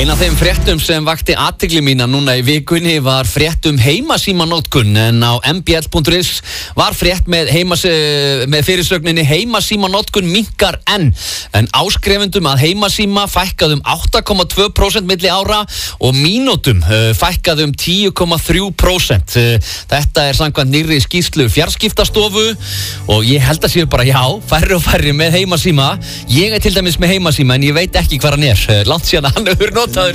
Ein af þeim fréttum sem vakti athygli mína núna í vikunni var frétt heimasímanotkun, en á mbl.is var frétt með fyrirsögninni heimasímanotkun minnkar en áskrifendum að heimasíma fækkaði 8,2% milli ára og mínútum fækkaði 10,3%. Þetta samkvæmt nýrri skýrslu fjarskiptastofu og ég held að séu bara færri og færri með heimasíma. Ég til dæmis með heimasíma en ég veit ekki hvar hann langt síðan hann hefur notaður